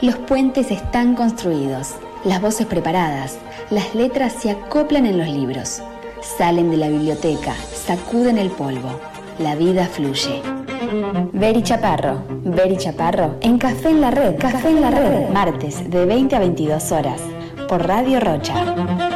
Los puentes están construidos, las voces preparadas, las letras se acoplan en los libros. Salen de la biblioteca, sacuden el polvo. La vida fluye. Beri Chaparro, en Café en la Red, martes de 20 a 22 horas, por Radio Rocha.